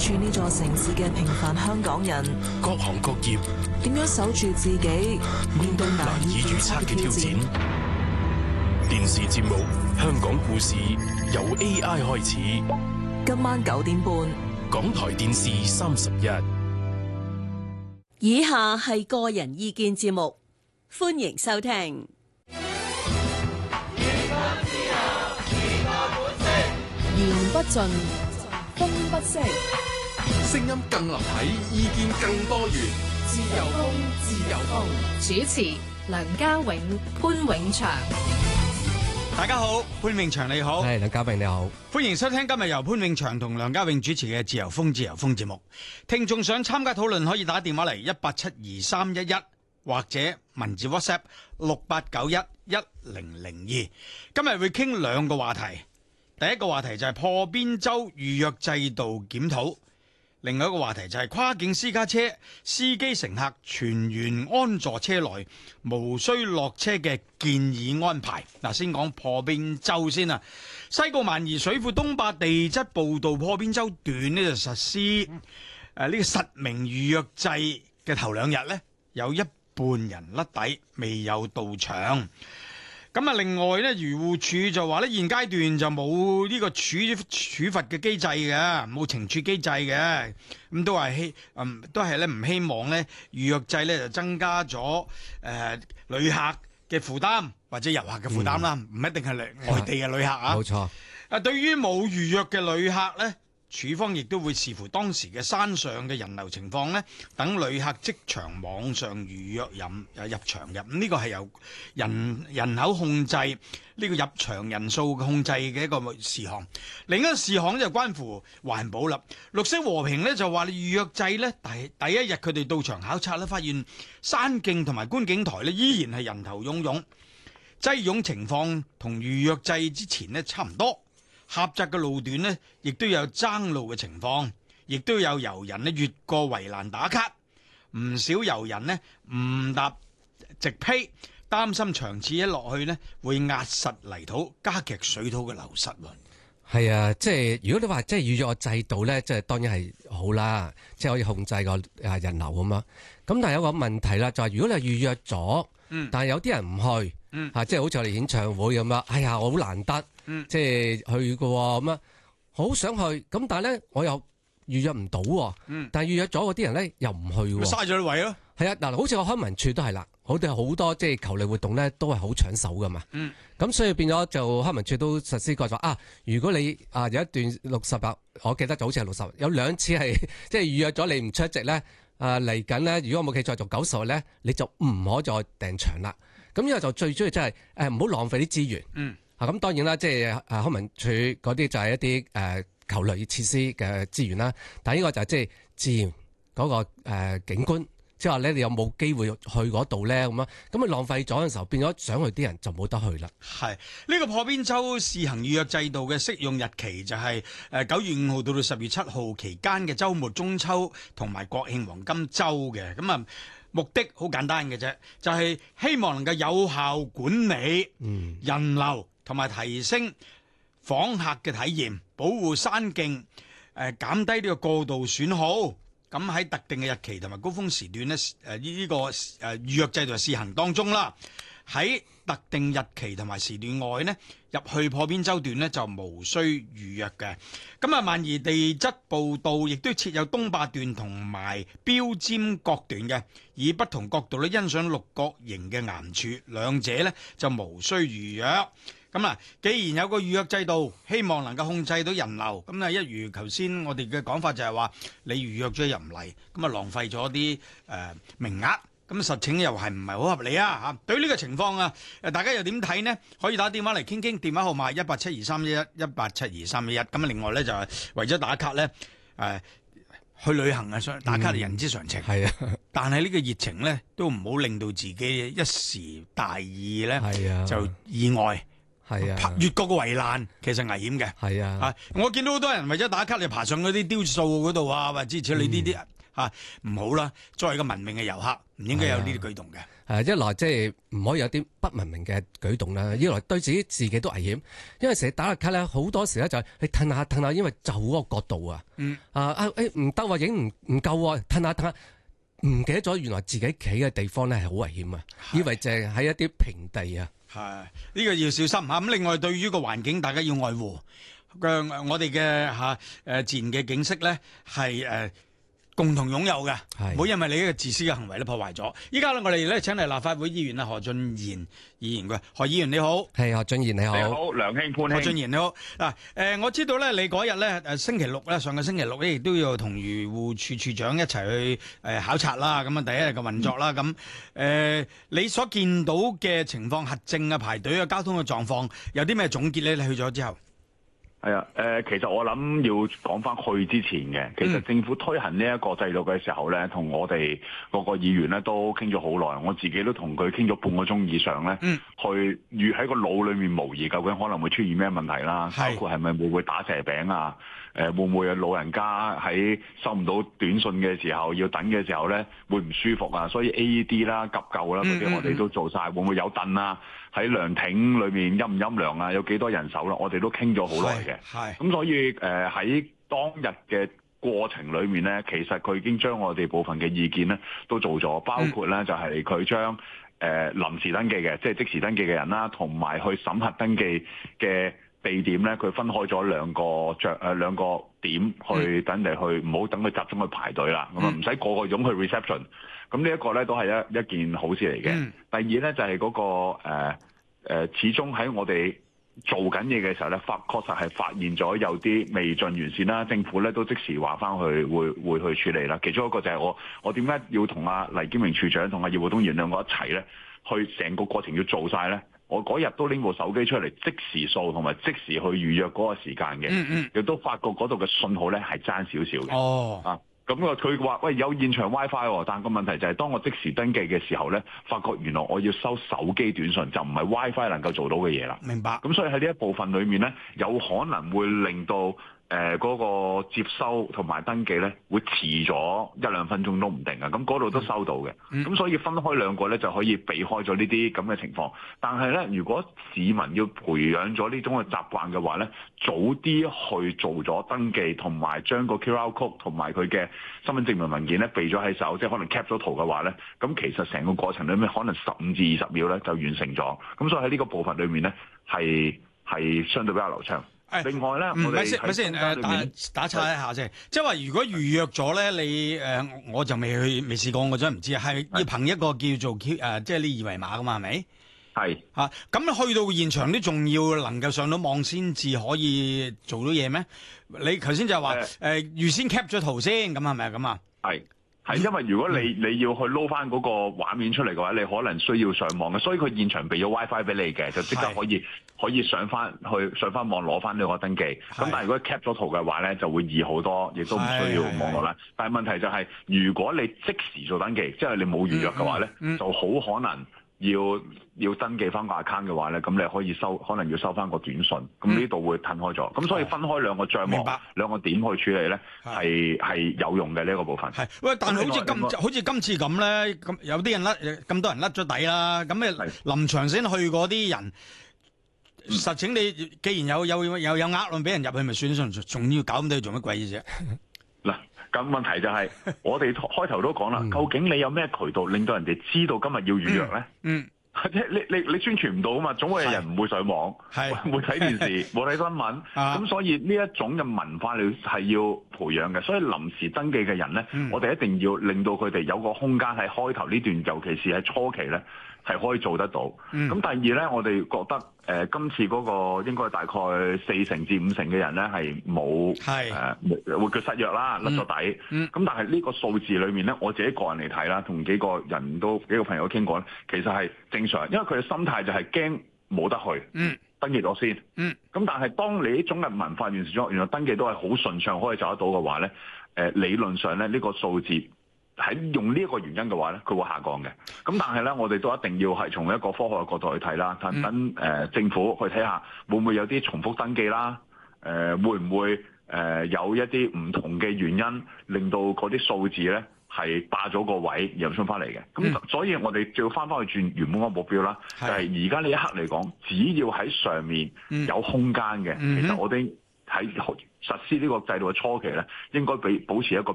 處呢座城市嘅平凡香港人， 各行各業點樣守住自己，面對難以預測嘅挑戰。 電視節目《香港故事》由 AI 開始， 今晚9點半， 港台電視31。 以下係個人意見節目，歡迎收聽。 言不盡，風不息， 聲音更立體，意見更多元。自由風，自由風。 主持梁家永、潘永祥。 大家好，潘永祥你好， 係梁家永你好， 歡迎收聽今日由潘永祥同梁家永主持嘅自由風節目。聽眾想參加討論可以打電話嚟1872311，或者文字 WhatsApp 68911002。今日會傾兩個話題。第一個話題就係破邊洲預約制度檢討，另外一個話題就係跨境私家車司機乘客全員安坐車內，無需落車嘅建議安排。嗱，先講破邊洲先啊。西貢萬宜水庫東壩地質步道破邊洲段呢就實施呢個實名預約制嘅頭2日呢，有一半人甩底未有到場。咁啊，另外咧，漁護署就話咧，現階段就冇呢個處罰嘅機制嘅，冇懲處機制嘅，咁都係咧唔希望咧預約制咧就增加咗旅客嘅負擔或者遊客嘅負擔啦，唔一定係外地嘅旅客啊。 冇錯。 對於冇預約嘅旅客咧，署方亦都會視乎當時嘅山上嘅人流情況咧，等旅客即場網上預約入場入。咁呢個係由人口控制呢個入場人數控制嘅一個事項。另一個事項就關乎環保啦。綠色和平咧就話你預約制咧第一日佢哋到場考察咧，發現山徑同埋觀景台咧依然係人頭湧湧，擠擁情況同預約制之前咧差唔多。狹窄嘅路段呢，亦都有爭路嘅情況，亦都有遊人呢越過圍欄打卡，唔少遊人呢唔搭直批，擔心長此一落去呢會壓實泥土，加劇水土嘅流失。 係啊，即係如果你話即係預約制度咧，即係當然係好啦，即係可以控制個人流咁樣。咁但係有個問題啦，就係如果你係預約咗，但係有啲人唔去，即係好似我哋演唱會咁樣，哎呀，我好難得。即係去過咁啊，好想去，咁但係咧我又預約唔到，但係預約咗嗰啲人咧又唔去， 嘥咗啲位咯。 係啊，嗱，好似個康文署都係啦，我哋好多即係球類活動咧都係好搶手噶嘛。咁所以變咗就康文署都實施過咗啊。如果你有一段60日，我記得就好似係60日，有2次係即係預約咗你唔出席咧，嚟緊咧，如果我冇記錯做90日咧，你就唔可再訂場啦。咁呢個就最主要即係唔好浪費啲資源。咁當然啦，即係康文署嗰啲就係一啲球類設施嘅資源啦。但係呢個就係即係自然嗰個景觀，即係話咧你有冇機會去嗰度咧咁啊？咁啊浪費咗嘅時候，變咗想去啲人就冇得去啦。 係呢個破邊洲試行預約制度嘅適用日期就係9月5號到10月7號期間嘅週末、中秋同埋國慶黃金週嘅。咁啊目的好簡單嘅啫，就係希望能夠有效管理人流。同埋提升訪客嘅體驗，保護山徑，減低呢個過度損耗。咁喺特定嘅日期同埋高峰時段呢，呢個預約制度試行當中啦。喺特定日期同埋時段外呢，入去破邊洲段呢就無需預約嘅。咁啊，萬宜地質步道亦都設有東壩段同埋標尖角段嘅，以不同角度咧欣賞六角形嘅岩柱，兩者呢就無需預約。咁啊，既然有個預約制度，希望能夠控制到人流，咁啊，一如頭先我哋嘅講法就係話，你預約咗入唔嚟，咁啊浪費咗啲名額，咁實情又係唔係好合理啊？嚇，對於呢個情況啊，大家又點睇呢？可以打電話嚟傾傾，電話號碼1872311，1872311。咁啊，另外咧就係為咗打卡咧，去旅行啊，打卡係人之常情。係啊，但係呢個熱情咧，都唔好令到自己一時大意咧，就意外。係啊，越過個圍欄其實危險嘅。係啊，我見到好多人為咗打卡，你爬上嗰啲雕塑嗰度啊，或者支持你呢啲唔好啦。作為一個文明嘅遊客，唔應該有呢啲舉動嘅。 一來即係唔可以有啲不文明嘅舉動啦，二來對自己都危險，因為成日打個卡咧，好多時咧就係你褪下，因為就嗰個角度啊，唔得喎，影唔夠喎，褪下，唔記得咗原來自己企嘅地方咧係好危險啊，以為淨係喺一啲平地啊， 係呢個要小心嚇。咁另外對於個環境，大家要愛護我哋嘅自然嘅景色咧係共同擁有嘅，唔好因為你呢個自私嘅行為咧破壞咗。依家咧，我哋咧請嚟立法會議員何俊賢議員嘅，何議員你好， 係何俊賢你好， 你好梁兄潘兄， 何俊賢你好。嗱，我知道咧，你嗰日咧星期六咧，上個星期六咧，亦都要同漁護處處長一齊去考察啦。咁啊，第一日嘅運作啦，咁你所見到嘅情況、核證啊、排隊啊、交通嘅狀況，有啲咩總結咧？你去咗之後？ 係啊，其實我諗要講翻去之前嘅，其實政府推行呢一個制度嘅時候咧，同我哋各個議員咧都傾咗好耐，我自己都同佢傾咗半個鐘以上咧，去喺個腦裏面模擬究竟可能會出現咩問題啦，包括係咪會打蛇餅啊，會唔會有老人家喺收唔到短信嘅時候要等嘅時候咧會唔舒服啊，所以 AED 啦、急救啦嗰啲我哋都做晒，會唔會有凳啊？喺涼亭裏面陰唔陰涼啊？有幾多人手啦？我哋都傾咗好耐嘅。咁所以喺當日嘅過程裏面咧，其實佢已經將我哋部分嘅意見咧都做咗，包括咧就係佢將臨時登記嘅，即係即時登記嘅人啦，同埋去審核登記嘅地點咧，佢分開咗兩個點去等你去，唔好等佢集中去排隊啦。咁啊唔使個個湧去 reception。咁呢一個咧都係一件好事嚟嘅。第二咧就係嗰個始終喺我哋做緊嘢嘅時候咧，確實係發現咗有啲未盡完善啦。政府咧都即時話翻去會去處理啦。其中一個就係我點解要同阿黎堅榮處長同阿葉護東議員兩個一齊咧，去成個過程要做晒咧。我嗰日都拎部手機出嚟即時掃同埋即時去預約嗰個時間嘅，亦都發覺嗰度嘅信號咧係爭少少嘅。咁佢話喂有現場 WiFi 喎，但個問題就係當我即時登記嘅時候咧，發覺原來我要收手機短信，就唔係 WiFi 能夠做到嘅嘢啦。明白。咁所以喺呢一部分裏面咧，有可能會令到嗰個接收同埋登記咧會遲咗1-2分鐘都唔定啊！咁嗰度都收到嘅，咁所以分開兩個咧就可以避開咗呢啲咁嘅情況。但係咧，如果市民要培養咗呢種嘅習慣嘅話咧，早啲去做咗登記，同埋將個 QR code 同埋佢嘅身份證明文件咧備咗喺手，即係可能 cap 咗圖嘅話咧，咁其實成個過程裏面可能15至20秒咧就完成咗。咁所以喺呢個部分裏面咧係相對比較流暢。另外咧，我哋咪先打岔一下先，即係話如果預約咗咧，你我就未試過，我真係唔知係要憑一個叫做即係呢二維碼噶嘛，係咪？係咁去到現場都仲要能夠上到網先至可以做到嘢咩？你頭先就話預先 cap 咗圖先，咁係咪咁啊？ 係因為如果你要去撈翻嗰個畫面出嚟嘅話，你可能需要上網嘅，所以佢現場備咗 WiFi 俾你嘅，就即刻可以上翻網攞翻呢個登記。咁但係如果 cap 咗圖嘅話咧，就會易好多，亦都唔需要網絡啦。但係問題就係，如果你即時做登記，即係你冇預約嘅話咧，就好可能要登記翻個 account 嘅話咧，咁你可以可能要收翻個短信，咁呢度會褪開咗。咁所以分開兩個帳目、兩個點去處理咧，係有用嘅呢一個部分。 喂，但係好似今次咁咧，咁有啲人咁多人甩咗底啦，咁你臨場先去嗰啲人，實情你既然有額論俾人入去，咪算數，仲要搞咁多做乜鬼嘢啫？ 嗱，咁問題就係我哋開頭都講啦，究竟你有咩渠道令到人哋知道今日要預約咧？即係你宣傳唔到啊嘛，總會有人唔會上網，唔會睇電視，冇睇新聞，咁所以呢一種嘅文化你係要培養嘅。所以臨時登記嘅人咧，我哋一定要令到佢哋有個空間喺開頭呢段，尤其是喺初期咧，係可以做得到。咁第二咧，我哋覺得今次嗰個應該大概40%至50%嘅人咧係冇會失約啦，甩咗底。咁但係呢個數字裏面咧，我自己個人嚟睇啦，同幾個朋友傾過咧，其實係正常，因為佢嘅心態就係驚冇得去，登記咗先。咁但係當你呢種嘅文化完善咗，原來登記都係好順暢可以走得到嘅話咧，理論上咧呢個數字喺用呢一個原因嘅話咧，佢會下降嘅。咁但係咧，我哋都一定要係從一個科學嘅角度去睇啦，等政府去睇下會唔會有啲重複登記啦，會唔會有一啲唔同嘅原因令到嗰啲數字咧係霸咗個位然後衝翻嚟嘅。咁所以我哋就要翻去轉原本個目標啦，就係而家呢一刻嚟講，只要喺上面有空間嘅，其實我哋喺實施呢個制度嘅初期咧，應該保持一個